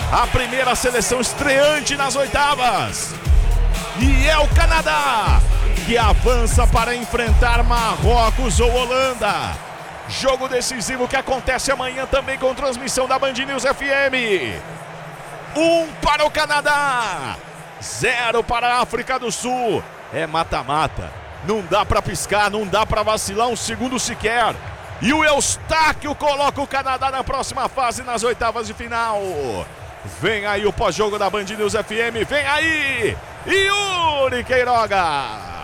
a primeira seleção estreante nas oitavas. E é o Canadá que avança para enfrentar Marrocos ou Holanda. Jogo decisivo que acontece amanhã também com transmissão da Band News FM. 1 para o Canadá, 0 para a África do Sul. É mata-mata. Não dá para piscar, não dá para vacilar um segundo sequer. E o Eustáquio coloca o Canadá na próxima fase, nas oitavas de final. Vem aí o pós-jogo da Band News FM. Vem aí, Yuri Queiroga.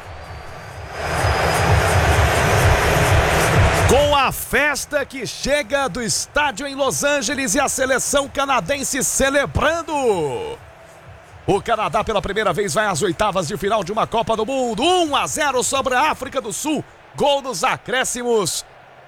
Com a festa que chega do estádio em Los Angeles e a seleção canadense celebrando. O Canadá pela primeira vez vai às oitavas de final de uma Copa do Mundo. 1-0 sobre a África do Sul. Gol nos acréscimos.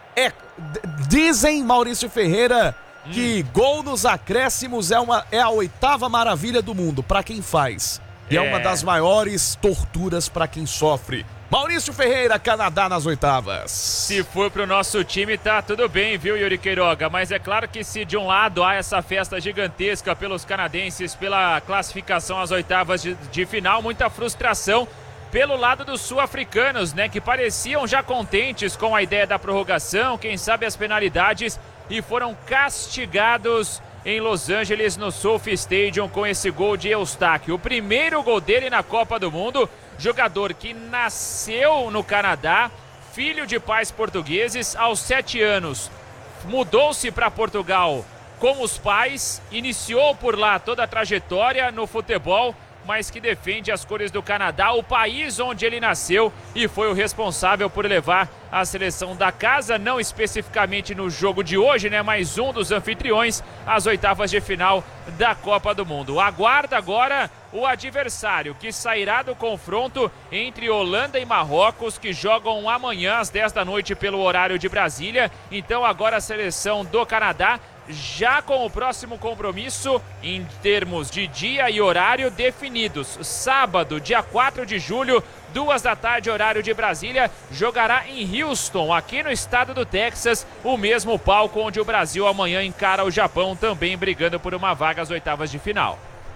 Dizem, Maurício Ferreira, que gol nos acréscimos é a oitava maravilha do mundo para quem faz. E é uma das maiores torturas para quem sofre. Maurício Ferreira, Canadá nas oitavas. Se for pro nosso time, tá tudo bem, viu, Yuri Queiroga? Mas é claro que se de um lado há essa festa gigantesca pelos canadenses, pela classificação às oitavas de final, muita frustração pelo lado dos sul-africanos, né? Que pareciam já contentes com a ideia da prorrogação, quem sabe as penalidades, e foram castigados em Los Angeles, no SoFi Stadium, com esse gol de Eustáquio. O primeiro gol dele na Copa do Mundo. Jogador que nasceu no Canadá, filho de pais portugueses, aos 7 anos mudou-se para Portugal com os pais, iniciou por lá toda a trajetória no futebol, mas que defende as cores do Canadá, o país onde ele nasceu, e foi o responsável por levar a seleção da casa, não especificamente no jogo de hoje, né, mas um dos anfitriões, às oitavas de final da Copa do Mundo. Aguarda agora o adversário, que sairá do confronto entre Holanda e Marrocos, que jogam amanhã às 10 da noite pelo horário de Brasília. Então agora a seleção do Canadá, já com o próximo compromisso em termos de dia e horário definidos. Sábado, dia 4 de julho, 2 da tarde, horário de Brasília, jogará em Houston, aqui no estado do Texas, o mesmo palco onde o Brasil amanhã encara o Japão, também brigando por uma vaga às oitavas de final.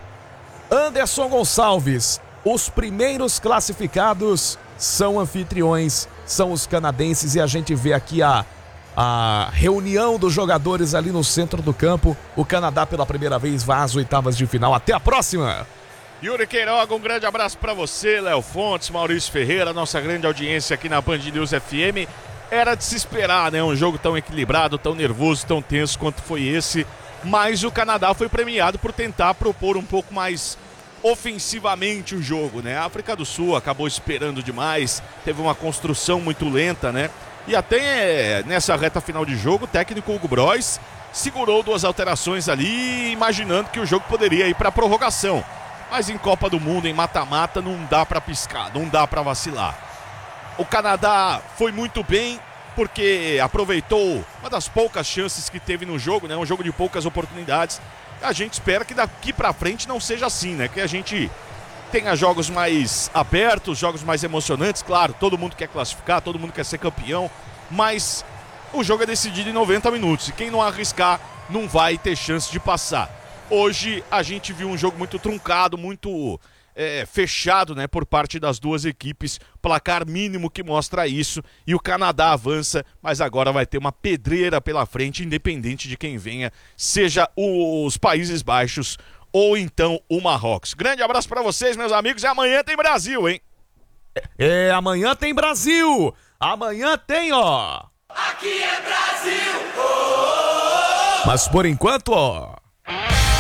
Anderson Gonçalves, os primeiros classificados são anfitriões, são os canadenses, e a gente vê aqui a reunião dos jogadores ali no centro do campo. O Canadá pela primeira vez vai às oitavas de final. Até a próxima! Yuri Queiroga, um grande abraço para você, Léo Fontes, Maurício Ferreira, nossa grande audiência aqui na Band News FM. Era de se esperar, né? Um jogo tão equilibrado, tão nervoso, tão tenso quanto foi esse. Mas o Canadá foi premiado por tentar propor um pouco mais ofensivamente o jogo, né? A África do Sul acabou esperando demais, teve uma construção muito lenta, né? E até nessa reta final de jogo, o técnico Hugo Broz segurou 2 alterações ali, imaginando que o jogo poderia ir para prorrogação. Mas em Copa do Mundo, em mata-mata, não dá para piscar, não dá para vacilar. O Canadá foi muito bem, porque aproveitou uma das poucas chances que teve no jogo, né? Um jogo de poucas oportunidades. A gente espera que daqui para frente não seja assim, né? Que a gente tenha jogos mais abertos, jogos mais emocionantes. Claro, todo mundo quer classificar, todo mundo quer ser campeão, mas o jogo é decidido em 90 minutos e quem não arriscar não vai ter chance de passar. Hoje a gente viu um jogo muito truncado, muito fechado, né, por parte das duas equipes, placar mínimo que mostra isso, e o Canadá avança, mas agora vai ter uma pedreira pela frente, independente de quem venha, seja os Países Baixos ou então o Marrocos. Grande abraço pra vocês, meus amigos, e amanhã tem Brasil, hein? Amanhã tem Brasil! Amanhã tem, ó! Aqui é Brasil! Oh, oh, oh. Mas por enquanto, ó...